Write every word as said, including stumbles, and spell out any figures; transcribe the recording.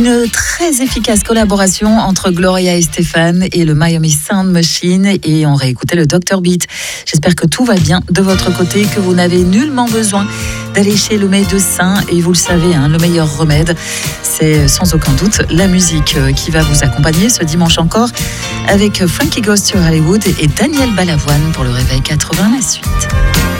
Une très efficace collaboration entre Gloria et Stéphane et le Miami Sound Machine, et on réécoutait le docteur Beat. J'espère que tout va bien de votre côté, que vous n'avez nullement besoin d'aller chez le médecin, et vous le savez, hein, le meilleur remède, c'est sans aucun doute la musique qui va vous accompagner ce dimanche encore avec Frankie Goes to Hollywood et Daniel Balavoine pour le réveil quatre-vingts, la suite.